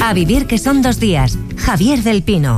A vivir que son 2 días. Javier del Pino.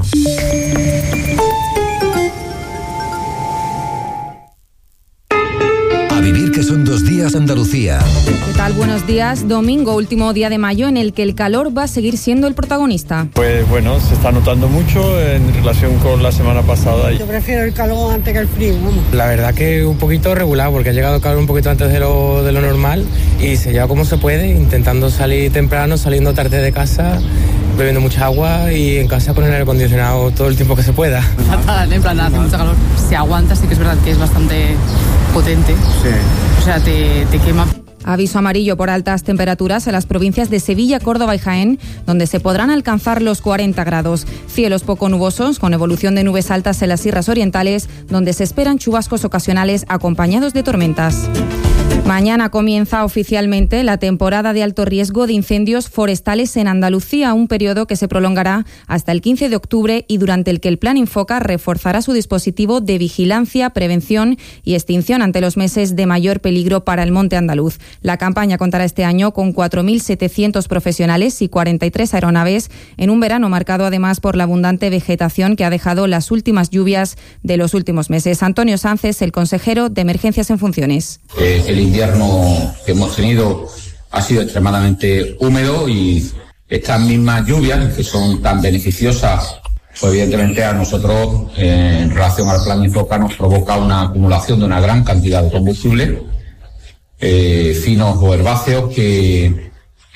A vivir que son 2 días Andalucía. ¿Qué tal? Buenos días. Domingo, último día de mayo en el que el calor va a seguir siendo el protagonista. Pues bueno, se está notando mucho en relación con la semana pasada. Yo prefiero el calor antes que el frío, vamos. La verdad que un poquito regular, porque ha llegado el calor un poquito antes de lo normal y se lleva como se puede, intentando salir temprano, saliendo tarde de casa, bebiendo mucha agua y en casa con el aire acondicionado todo el tiempo que se pueda. Fatal, en plan, hace mucho calor, se aguanta, sí que es verdad que es bastante potente. Sí. O sea, te quema. Aviso amarillo por altas temperaturas en las provincias de Sevilla, Córdoba y Jaén, donde se podrán alcanzar los 40 grados. Cielos poco nubosos, con evolución de nubes altas en las sierras orientales, donde se esperan chubascos ocasionales acompañados de tormentas. Mañana comienza oficialmente la temporada de alto riesgo de incendios forestales en Andalucía, un periodo que se prolongará hasta el 15 de octubre y durante el que el Plan Infoca reforzará su dispositivo de vigilancia, prevención y extinción ante los meses de mayor peligro para el monte andaluz. La campaña contará este año con 4.700 profesionales y 43 aeronaves en un verano marcado además por la abundante vegetación que ha dejado las últimas lluvias de los últimos meses. Antonio Sánchez, el consejero de Emergencias en Funciones. El invierno que hemos tenido ha sido extremadamente húmedo y estas mismas lluvias que son tan beneficiosas, pues evidentemente a nosotros en relación al Plan Infoca nos provoca una acumulación de una gran cantidad de combustible, finos o herbáceos que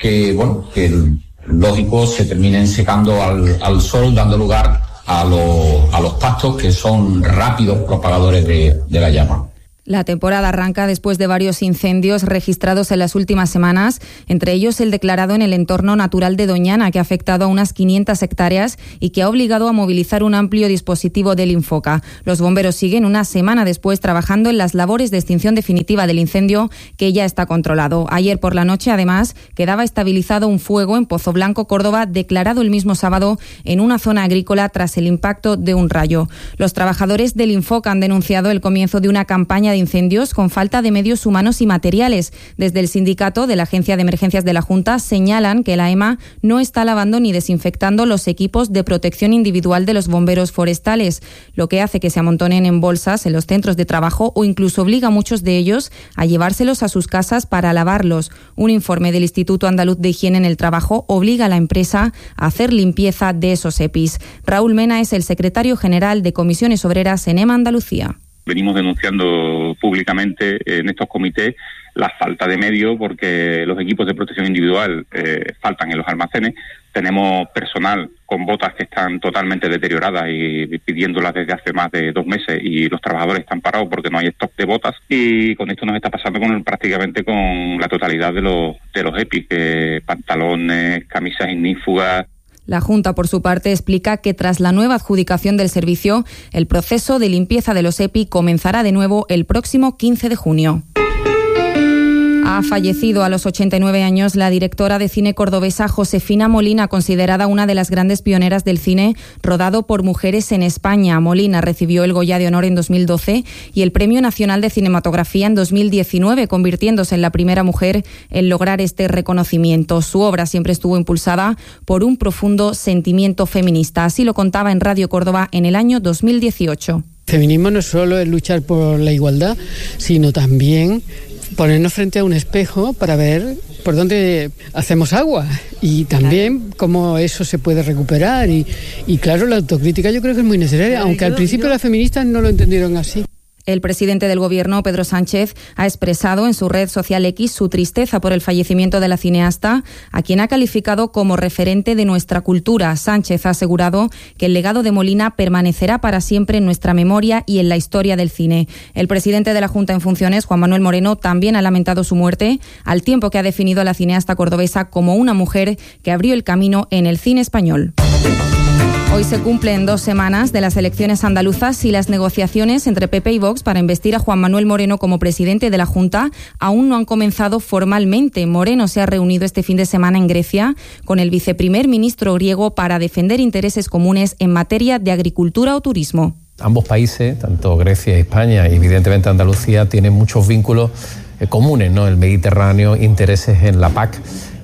lógico se terminen secando al sol, dando lugar a los pastos que son rápidos propagadores de la llama. La temporada arranca después de varios incendios registrados en las últimas semanas, entre ellos el declarado en el entorno natural de Doñana, que ha afectado a unas 500 hectáreas y que ha obligado a movilizar un amplio dispositivo del Infoca. Los bomberos siguen una semana después trabajando en las labores de extinción definitiva del incendio, que ya está controlado. Ayer por la noche, además, quedaba estabilizado un fuego en Pozo Blanco, Córdoba, declarado el mismo sábado en una zona agrícola tras el impacto de un rayo. Los trabajadores del Infoca han denunciado el comienzo de una campaña de incendios con falta de medios humanos y materiales. Desde el sindicato de la Agencia de Emergencias de la Junta señalan que la EMA no está lavando ni desinfectando los equipos de protección individual de los bomberos forestales, lo que hace que se amontonen en bolsas en los centros de trabajo o incluso obliga a muchos de ellos a llevárselos a sus casas para lavarlos. Un informe del Instituto Andaluz de Higiene en el Trabajo obliga a la empresa a hacer limpieza de esos EPIs. Raúl Mena es el secretario general de Comisiones Obreras en EMA Andalucía. Venimos denunciando públicamente en estos comités la falta de medios porque los equipos de protección individual faltan en los almacenes. Tenemos personal con botas que están totalmente deterioradas y pidiéndolas desde hace más de 2 meses y los trabajadores están parados porque no hay stock de botas, y con esto nos está pasando prácticamente con la totalidad de los EPIs, pantalones, camisas ignífugas. La Junta, por su parte, explica que tras la nueva adjudicación del servicio, el proceso de limpieza de los EPI comenzará de nuevo el próximo 15 de junio. Ha fallecido a los 89 años la directora de cine cordobesa Josefina Molina, considerada una de las grandes pioneras del cine rodado por mujeres en España. Molina recibió el Goya de Honor en 2012 y el Premio Nacional de Cinematografía en 2019, convirtiéndose en la primera mujer en lograr este reconocimiento. Su obra siempre estuvo impulsada por un profundo sentimiento feminista. Así lo contaba en Radio Córdoba en el año 2018. Feminismo no solo es luchar por la igualdad, sino también ponernos frente a un espejo para ver por dónde hacemos agua y también cómo eso se puede recuperar y claro, la autocrítica yo creo que es muy necesaria, aunque al principio las feministas no lo entendieron así. El presidente del Gobierno, Pedro Sánchez, ha expresado en su red social X su tristeza por el fallecimiento de la cineasta, a quien ha calificado como referente de nuestra cultura. Sánchez ha asegurado que el legado de Molina permanecerá para siempre en nuestra memoria y en la historia del cine. El presidente de la Junta en funciones, Juan Manuel Moreno, también ha lamentado su muerte, al tiempo que ha definido a la cineasta cordobesa como una mujer que abrió el camino en el cine español. Hoy se cumplen 2 semanas de las elecciones andaluzas y las negociaciones entre PP y Vox para investir a Juan Manuel Moreno como presidente de la Junta aún no han comenzado formalmente. Moreno se ha reunido este fin de semana en Grecia con el viceprimer ministro griego para defender intereses comunes en materia de agricultura o turismo. Ambos países, tanto Grecia y España y evidentemente Andalucía, tienen muchos vínculos comunes, ¿no? El Mediterráneo, intereses en la PAC.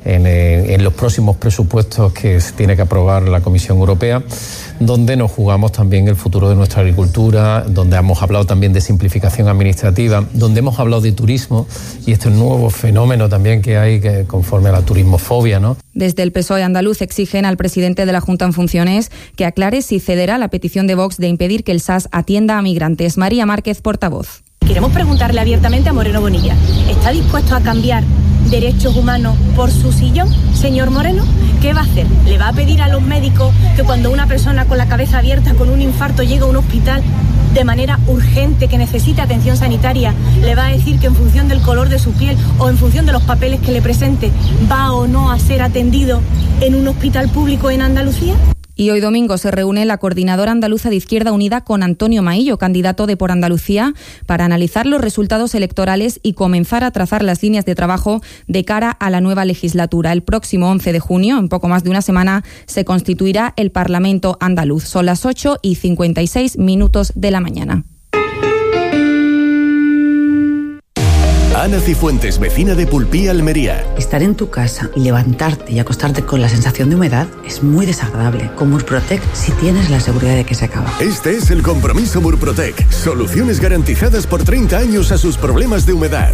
en los próximos presupuestos que se tiene que aprobar la Comisión Europea, donde nos jugamos también el futuro de nuestra agricultura, donde hemos hablado también de simplificación administrativa, donde hemos hablado de turismo y este nuevo fenómeno también que hay que conforme a la turismofobia, ¿no? Desde el PSOE andaluz exigen al presidente de la Junta en funciones que aclare si cederá la petición de Vox de impedir que el SAS atienda a migrantes. María Márquez, portavoz. Queremos preguntarle abiertamente a Moreno Bonilla, ¿está dispuesto a cambiar derechos humanos por su sillón, señor Moreno? ¿Qué va a hacer? ¿Le va a pedir a los médicos que cuando una persona con la cabeza abierta, con un infarto, llega a un hospital de manera urgente, que necesita atención sanitaria, le va a decir que en función del color de su piel o en función de los papeles que le presente, va o no a ser atendido en un hospital público en Andalucía? Y hoy domingo se reúne la coordinadora andaluza de Izquierda Unida con Antonio Maillo, candidato de Por Andalucía, para analizar los resultados electorales y comenzar a trazar las líneas de trabajo de cara a la nueva legislatura. El próximo 11 de junio, en poco más de una semana, se constituirá el Parlamento andaluz. Son las 8:56 de la mañana. Ana Cifuentes, vecina de Pulpí, Almería. Estar en tu casa y levantarte y acostarte con la sensación de humedad es muy desagradable. Con Murprotec si tienes la seguridad de que se acaba. Este es el compromiso Murprotec. Soluciones garantizadas por 30 años a sus problemas de humedad.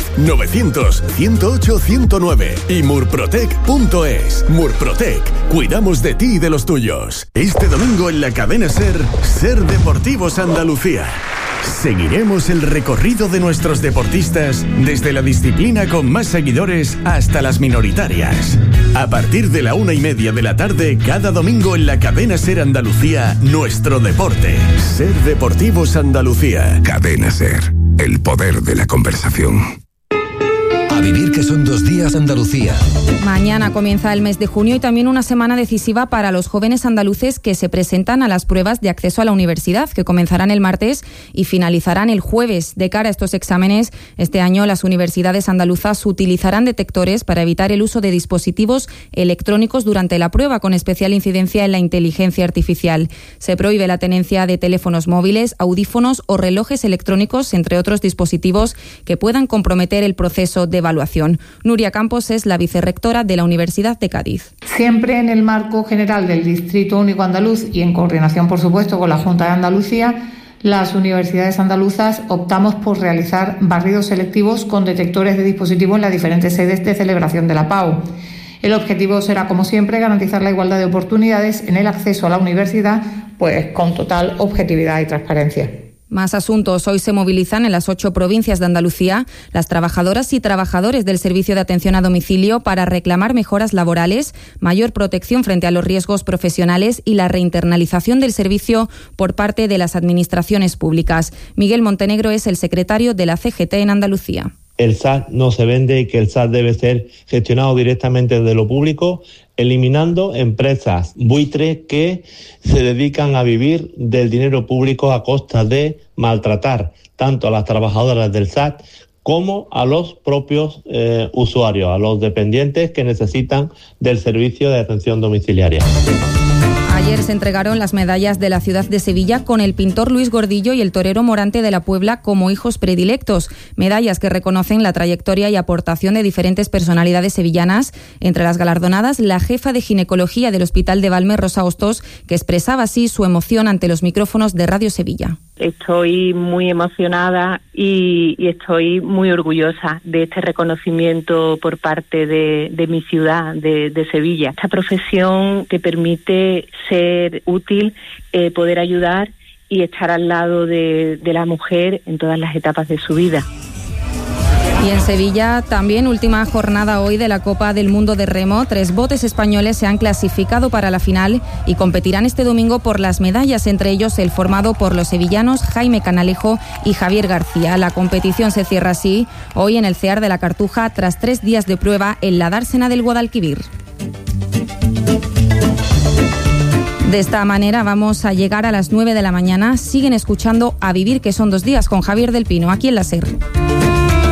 900-108-109 y murprotec.es. Murprotec. Cuidamos de ti y de los tuyos. Este domingo en la cadena SER, SER Deportivos Andalucía. Seguiremos el recorrido de nuestros deportistas desde la disciplina con más seguidores hasta las minoritarias. A partir de la 1:30 de la tarde, cada domingo en la cadena SER Andalucía, nuestro deporte. SER Deportivos Andalucía. Cadena SER, el poder de la conversación. A vivir que son 2 días Andalucía. Mañana comienza el mes de junio y también una semana decisiva para los jóvenes andaluces que se presentan a las pruebas de acceso a la universidad, que comenzarán el martes y finalizarán el jueves. De cara a estos exámenes, este año las universidades andaluzas utilizarán detectores para evitar el uso de dispositivos electrónicos durante la prueba, con especial incidencia en la inteligencia artificial. Se prohíbe la tenencia de teléfonos móviles, audífonos o relojes electrónicos, entre otros dispositivos que puedan comprometer el proceso de evaluación. Nuria Campos es la vicerrectora de la Universidad de Cádiz. Siempre en el marco general del Distrito Único Andaluz y en coordinación, por supuesto, con la Junta de Andalucía, las universidades andaluzas optamos por realizar barridos selectivos con detectores de dispositivos en las diferentes sedes de celebración de la PAU. El objetivo será, como siempre, garantizar la igualdad de oportunidades en el acceso a la universidad, pues con total objetividad y transparencia. Más asuntos. Hoy se movilizan en las 8 provincias de Andalucía las trabajadoras y trabajadores del servicio de atención a domicilio para reclamar mejoras laborales, mayor protección frente a los riesgos profesionales y la reinternalización del servicio por parte de las administraciones públicas. Miguel Montenegro es el secretario de la CGT en Andalucía. El SAT no se vende y que el SAT debe ser gestionado directamente desde lo público, eliminando empresas buitre que se dedican a vivir del dinero público a costa de maltratar tanto a las trabajadoras del SAT como a los propios usuarios, a los dependientes que necesitan del servicio de atención domiciliaria. Ayer se entregaron las medallas de la ciudad de Sevilla con el pintor Luis Gordillo y el torero Morante de la Puebla como hijos predilectos. Medallas que reconocen la trayectoria y aportación de diferentes personalidades sevillanas. Entre las galardonadas, la jefa de ginecología del Hospital de Valme, Rosa Hostos, que expresaba así su emoción ante los micrófonos de Radio Sevilla. Estoy muy emocionada y estoy muy orgullosa de este reconocimiento por parte de mi ciudad, de Sevilla. Esta profesión te permite ser útil, poder ayudar y estar al lado de la mujer en todas las etapas de su vida. Y en Sevilla también última jornada hoy de la Copa del Mundo de Remo. 3 botes españoles se han clasificado para la final y competirán este domingo por las medallas, entre ellos el formado por los sevillanos Jaime Canalejo y Javier García. La competición se cierra así hoy en el CEAR de la Cartuja tras 3 días de prueba en la dársena del Guadalquivir. De esta manera vamos a llegar a las 9 de la mañana. Siguen escuchando A Vivir, que son 2 días, con Javier del Pino, aquí en la SER.